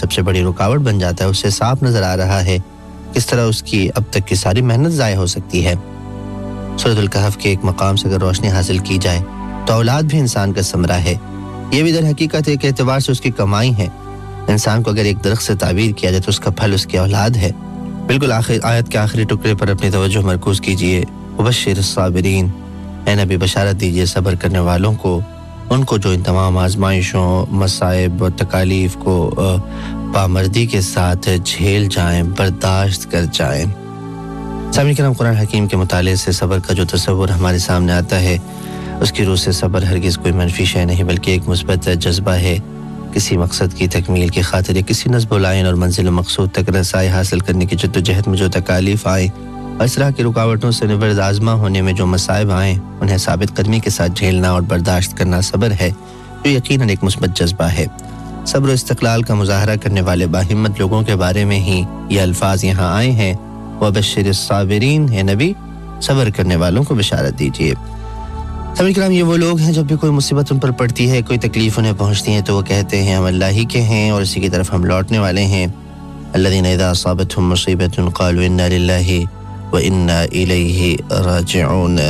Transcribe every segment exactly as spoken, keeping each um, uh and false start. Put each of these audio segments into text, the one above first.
सबसे बड़ी रुकावट बन जाता है, उससे साफ नजर आ रहा है किस तरह उसकी अब तक की सारी मेहनत ज़ाय हो सकती है। सूरह कहफ के एक मकाम से अगर रोशनी हासिल की जाए तो औलाद भी इंसान का समरा है। ये भी दर हकीकत एक एतबार से उसकी कमाई है। इंसान को अगर एक दरख्त से ताबीर किया जाए तो उसका फल उसकी औलाद है। बिल्कुल आखिर आयत के आखिरी टुकड़े पर अपनी तवज्जो मरकूज कीजिए। वबश्शिर साबिरीन, ऐ नबी बशारत दीजिए सब्र करने वालों को, उनको जो इन तमाम आजमाइशों, मसाइब और तकालीफ को पामर्दी के साथ झेल जाएं, बर्दाश्त कर जाएं। सामने करम कुरान हकीम के मुताले से सब्र का जो तस्वुर हमारे सामने आता है, उसकी रूह से सब्र हरगिज़ कोई मनफी शय नहीं बल्कि एक मुस्बत जज्बा है। किसी मकसद की तकमील की खातिर या किसी नस्ब लाइन और मंजिल मकसूद तक रसाई हासिल करने की जद्दोजहद में जो तकालीफ आए और इस तरह की रुकावटों से निबर्द आज़मा होने में जो मसाइब आए, उन्हें साबित कदमी के साथ झेलना और बर्दाश्त करना सब्र है, जो यकीनन एक मुस्बत जज्बा है। सब्र और इस्तिक़लाल का मुज़ाहरा करने वाले बाहिम्मत लोगों के बारे में ही ये अल्फाज यहाँ आए हैं। वबश्शिरिस साबिरीन, है नबी सब्र करने वालों को बशारत दीजिए। सभी कराम, ये वो लोग हैं जब भी कोई मुसीबत उन पर पड़ती है, कोई तकलीफ उन्हें पहुंचती है तो वो कहते हैं हम अल्लाह ही के हैं और इसी की तरफ हम लौटने वाले हैं। अल्लज़ीना इज़ा असाबतहुम मुसीबतुन क़ालू इन्ना लिल्लाहि व इन्ना इलैहि राजिऊन।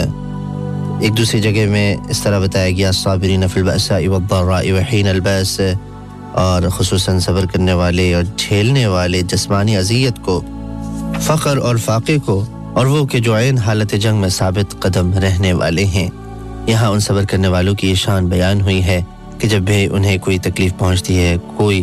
एक दूसरी जगह में इस तरह बताया गया, साबिरीन फिल बअसाइ वद्दर्राइ व हीनल बअस, और खुसूसन सब्र करने वाले और झेलने वाले जिस्मानी अज़ियत को, फ़क़्र और फ़ाक़े को, और वो कि जो ऐन हालत जंग में साबित कदम रहने वाले हैं। यहाँ उन सब्र करने वालों की ये शान बयान हुई है कि जब भी उन्हें कोई तकलीफ पहुँचती है, कोई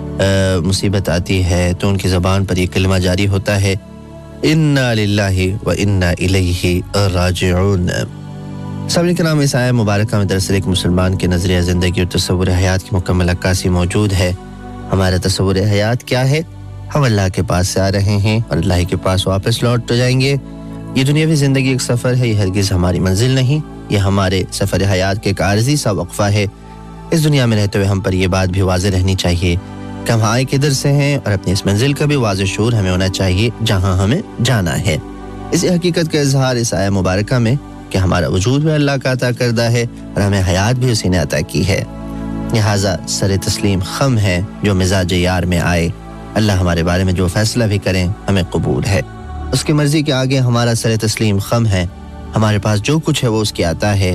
मुसीबत आती है, तो उनकी ज़बान पर ये कलमा जारी होता है, इन्ना लिल्लाहि व इन्ना इलैहि राजिऊन। सामने के नाम इस आयत मुबारका में दरअसल एक मुसलमान के नज़रिया ज़िंदगी और तस्वुर हयात की मुकम्मल अक्कासी मौजूद है। हमारा तस्वुर हयात क्या है? हम अल्लाह के पास से आ रहे हैं और अल्लाह के पास वापस लौट तो जाएंगे। ये दुनियावी ज़िंदगी एक सफ़र है, ये हरगिज़ हमारी मंजिल नहीं, ये हमारे सफ़र हयात के एक आर्ज़ी सा वक़फ़ा है। इस दुनिया में रहते हुए हम पर यह बात भी वाज़ेह रहनी चाहिए कि हम आए किधर से हैं, और अपनी इस मंजिल का भी वाज़ेह शऊर हमें होना चाहिए जहाँ हमें जाना है। इस हकीकत का इजहार इस आयत मुबारका में कि हमारा वजूद भी अल्लाह का अता करदा है और हमें हयात भी उसी ने अता की है। लिहाजा सर तस्लीम खम है जो मिजाज यार में आए। अल्लाह हमारे बारे में जो फैसला भी करें हमें कबूल है। उसकी मर्जी के आगे हमारा सर तस्लीम खम है। हमारे पास जो कुछ है वो उसकी आता है।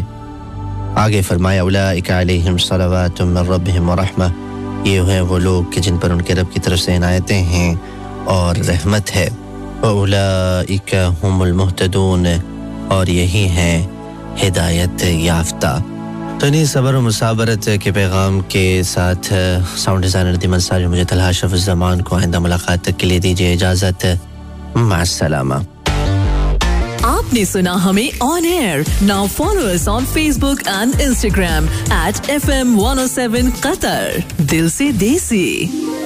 आगे फरमाया, उलाइका अलैहिम सलवातुम मिन रब्बिहिम व रहमा, ये हैं वो लोग कि जिन पर उनके रब की तरफ से इनायतें हैं और रहमत है। उलाइका हुमुल मुहतदून, और यही हैं हिदायत याफ्ता। तो इन्हीं सब्र और मुसाबरत के पैगाम के साथ साउंड डिज़ाइनर दिमन साज मुझे तलहा शफ़ ज़मान को आइंदा मुलाकात तक के लिए दीजिए इजाज़त। मास्सलामा। आपने सुना हमें on air. Now follow us on Facebook and Instagram at F M one O seven Qatar. दिल से देसी।